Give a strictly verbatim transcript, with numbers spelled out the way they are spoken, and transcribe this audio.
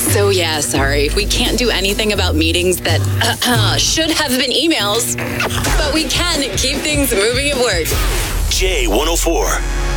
So yeah, sorry. We can't do anything about meetings that uh, should have been emails, but we can keep things moving at work. J one oh four.